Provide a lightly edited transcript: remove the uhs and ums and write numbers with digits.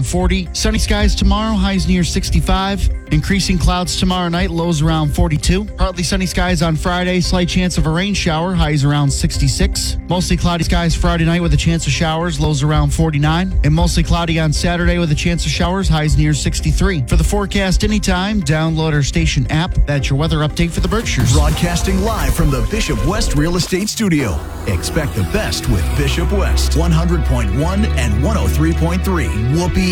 around 40. Sunny skies tomorrow, highs near 65. Increasing clouds tomorrow night, lows around 42. Partly sunny skies on Friday, slight chance of a rain shower, highs around 66. Mostly cloudy skies Friday night with a chance of showers, lows around 49. And mostly cloudy on Saturday with a chance of showers, highs near 63. For the forecast anytime, download our station app. That's your weather update for the Berkshires. Broadcasting live from the Bishop West Real Estate Studio. Expect the best with Bishop West, 100.1 and 103.3. Whoopee